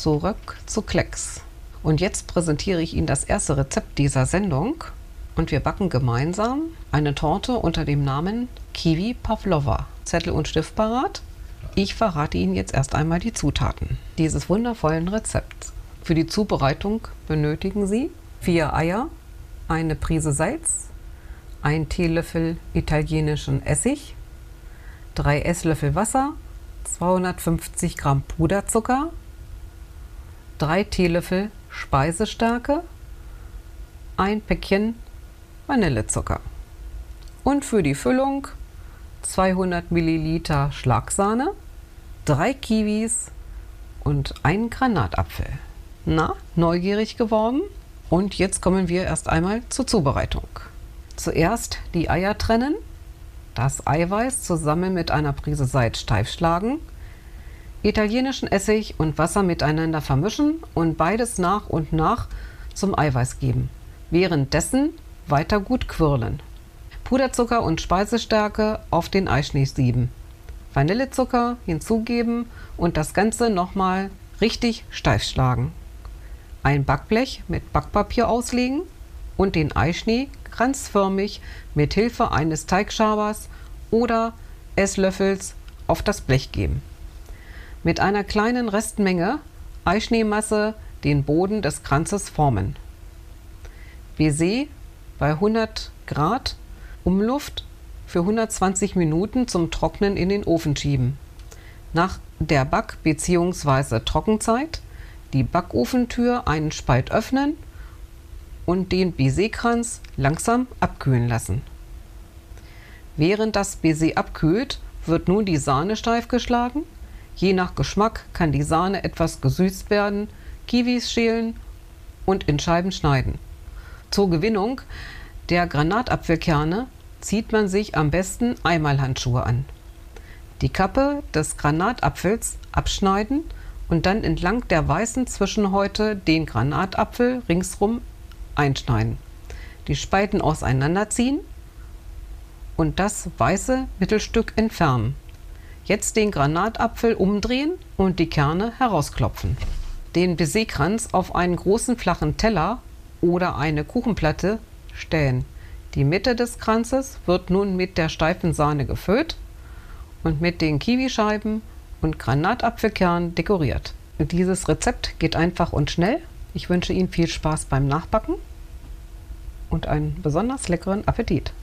zurück zu Klecks. Und jetzt präsentiere ich Ihnen das erste Rezept dieser Sendung und wir backen gemeinsam eine Torte unter dem Namen Kiwi Pavlova. Zettel und Stift parat? Ich verrate Ihnen jetzt erst einmal die Zutaten dieses wundervollen Rezepts. Für die Zubereitung benötigen Sie 4 Eier, eine Prise Salz, 1 Teelöffel italienischen Essig, 3 Esslöffel Wasser, 250 Gramm Puderzucker, 3 Teelöffel Speisestärke, ein Päckchen Vanillezucker. Und für die Füllung 200 Milliliter Schlagsahne, 3 Kiwis und einen Granatapfel. Na, neugierig geworden? Und jetzt kommen wir erst einmal zur Zubereitung. Zuerst die Eier trennen, das Eiweiß zusammen mit einer Prise Salz steif schlagen, italienischen Essig und Wasser miteinander vermischen und beides nach und nach zum Eiweiß geben. Währenddessen weiter gut quirlen. Puderzucker und Speisestärke auf den Eischnee sieben. Vanillezucker hinzugeben und das Ganze nochmal richtig steif schlagen. Ein Backblech mit Backpapier auslegen und den Eischnee kranzförmig mit Hilfe eines Teigschabers oder Esslöffels auf das Blech geben. Mit einer kleinen Restmenge Eischneemasse den Boden des Kranzes formen. Baiser bei 100 Grad Umluft für 120 Minuten zum Trocknen in den Ofen schieben. Nach der Back- bzw. Trockenzeit die Backofentür einen Spalt öffnen und den Baiserkranz langsam abkühlen lassen. Während das Baiser abkühlt, wird nun die Sahne steif geschlagen. Je nach Geschmack kann die Sahne etwas gesüßt werden, Kiwis schälen und in Scheiben schneiden. Zur Gewinnung der Granatapfelkerne zieht man sich am besten Einmalhandschuhe an. Die Kappe des Granatapfels abschneiden und dann entlang der weißen Zwischenhäute den Granatapfel ringsrum einschneiden. Die Spalten auseinanderziehen und das weiße Mittelstück entfernen. Jetzt den Granatapfel umdrehen und die Kerne herausklopfen. Den Baiserkranz auf einen großen flachen Teller oder eine Kuchenplatte stellen. Die Mitte des Kranzes wird nun mit der steifen Sahne gefüllt und mit den Kiwischeiben und Granatapfelkernen dekoriert. Dieses Rezept geht einfach und schnell. Ich wünsche Ihnen viel Spaß beim Nachbacken und einen besonders leckeren Appetit.